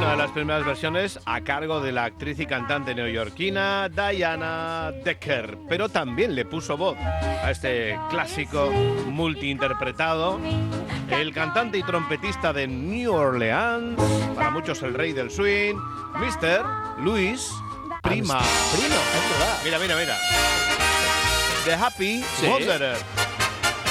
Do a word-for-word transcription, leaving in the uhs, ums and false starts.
una de las primeras versiones a cargo de la actriz y cantante neoyorquina Diana Decker, pero también le puso voz a este clásico multiinterpretado el cantante y trompetista de New Orleans, para muchos el rey del swing, mister Louis Prima. Prima, es verdad. Mira, mira, mira. The Happy Sí. Wanderer.